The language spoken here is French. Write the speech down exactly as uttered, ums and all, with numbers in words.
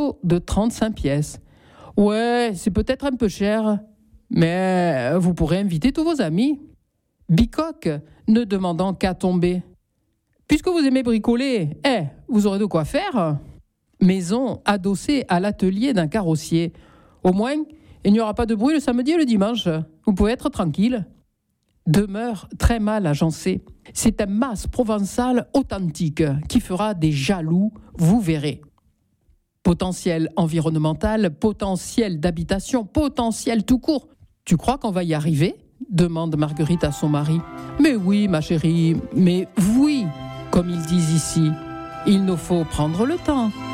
château de trente-cinq pièces. Ouais, c'est peut-être un peu cher, mais vous pourrez inviter tous vos amis. Bicoque, ne demandant qu'à tomber. Puisque vous aimez bricoler, eh, vous aurez de quoi faire. Maison adossée à l'atelier d'un carrossier. Au moins, il n'y aura pas de bruit le samedi et le dimanche. Vous pouvez être tranquille. Demeure très mal agencée. C'est un mas provençal authentique qui fera des jaloux, vous verrez. Potentiel environnemental, potentiel d'habitation, potentiel tout court. Tu crois qu'on va y arriver ? Demande Marguerite à son mari. Mais oui, ma chérie, mais oui, comme ils disent ici. Il nous faut prendre le temps.